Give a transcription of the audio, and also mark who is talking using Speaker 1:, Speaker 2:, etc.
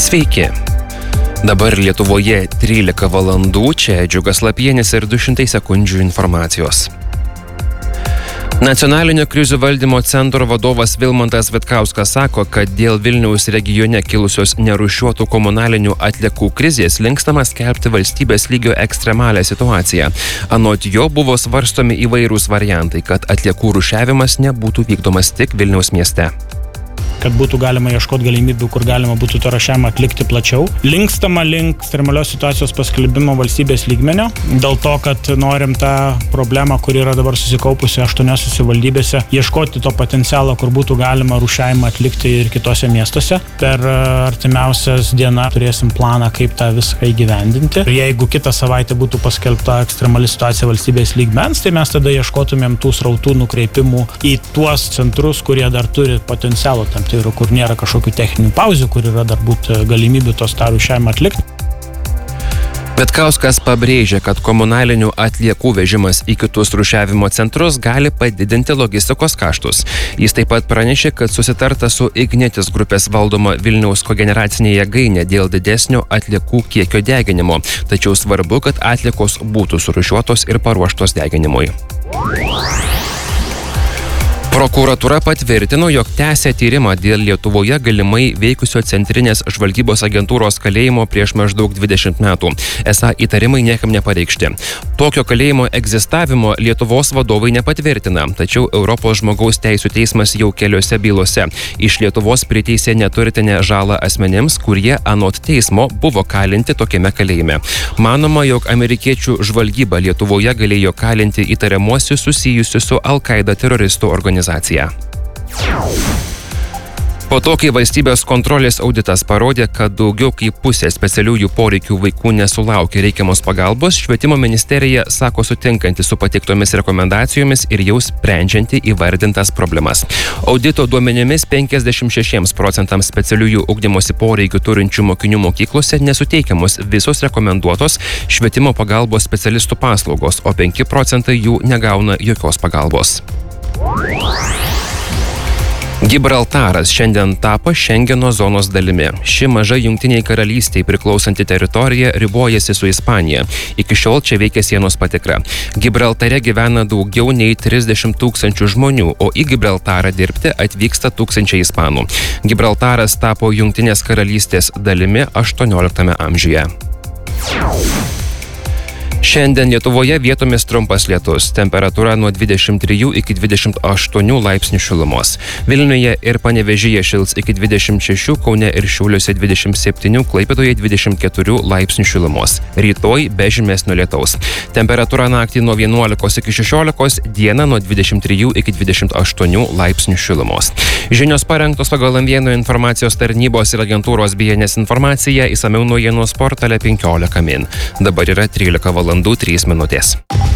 Speaker 1: Sveiki. Dabar Lietuvoje 13 valandų, čia Džiugas Lapienis ir 200 sekundžių informacijos. Nacionalinio krizių valdymo centro vadovas Vilmantas Vitkauskas sako, kad dėl Vilniaus regione kilusios nerūšiuotų komunalinių atliekų krizės linkstama skelbti valstybės lygio ekstremalią situaciją. Anot jo buvo svarstomi įvairūs variantai, kad atliekų rūšiavimas nebūtų vykdomas tik Vilniaus mieste.
Speaker 2: Kad būtų galima ieškoti galimybių, kur galima būtų to rūšiavimą atlikti plačiau. Linkstama link ekstremalios situacijos paskelbimo valstybės lygmenio, dėl to, kad norim tą problemą, kuri yra dabar susikaupusi 8 savivaldybėse, ieškoti to potencialo, kur būtų galima rūšiavimą atlikti ir kitose miestuose. Per artimiausias dienas turėsim planą, kaip tą viską įgyvendinti. Ir jeigu kitą savaitę būtų paskelbta ekstremali situacija valstybės lygmens, tai mes tada ieškotumėm tų srautų nukreipimų į tuos centrus, kurie dar turi potencialo tam. Tai yra, kur nėra kažkokių techninių pauzių, kur yra dar būtų galimybių tos tą rūšiavimą atlikti.
Speaker 1: Vitkauskas pabrėžė, kad komunalinių atliekų vežimas į kitus rūšiavimo centrus gali padidinti logistikos kaštus. Jis taip pat pranešė, kad susitarta su Ignitis grupės valdoma Vilniaus kogeneracinė jėgainė dėl didesnio atliekų kiekio deginimo. Tačiau svarbu, kad atliekos būtų surūšiuotos ir paruoštos deginimui. Prokuratūra patvirtino, jog tęsia tyrimą dėl Lietuvoje galimai veikusio Centrinės žvalgybos agentūros kalėjimo prieš maždaug 20 metų. Esą įtarimai niekam nepareikšti. Tokio kalėjimo egzistavimo Lietuvos vadovai nepatvirtina, tačiau Europos žmogaus teisių teismas jau keliose bylose iš Lietuvos priteisė neturtinę žalą asmenims, kurie anot teismo buvo kalinti tokiame kalėjime. Manoma, jog amerikiečių žvalgyba Lietuvoje galėjo kalinti įtariamuosius susijusius su Al-Qaeda teroristų organizacija. Po to, kai valstybės kontrolės auditas parodė, kad daugiau kaip pusė specialiųjų poreikių vaikų nesulaukia reikiamos pagalbos, Švietimo ministerija sako sutinkanti su pateiktomis rekomendacijomis ir jau sprendžianti įvardintas problemas. Audito duomenimis 56% specialiųjų ugdymosi poreikių turinčių mokinių mokyklose nesuteikiamos visos rekomenduotos švietimo pagalbos specialistų paslaugos, o 5% jų negauna jokios pagalbos. Gibraltaras šiandien tapo Šengeno zonos dalimi. Ši maža Jungtinei Karalystiai priklausanti teritorija ribojasi su Ispanija. Iki šiol čia veikia sienos patikra. Gibraltare gyvena daugiau nei 30 000 žmonių, o į Gibraltarą dirbti atvyksta tūkstančiai ispanų. Gibraltaras tapo Jungtinės Karalystės dalimi 18 amžiuje. Šiandien Lietuvoje vietomis trumpas lietus, temperatūra nuo 23 iki 28 laipsnių šilumos. Vilniuje ir Panevėžyje šils iki 26, Kaune ir Šiauliuose 27, Klaipėdoje 24 laipsnių šilumos. Rytoj be žymesnio lietaus. Temperatūra naktį nuo 11 iki 16, dieną nuo 23 iki 28 laipsnių šilumos. Žinios parengtos pagal M1 informacijos tarnybos ir agentūros BNS informaciją, išsamiau naujienos portale 15 min. Dabar yra 13 valandų 3 minutės.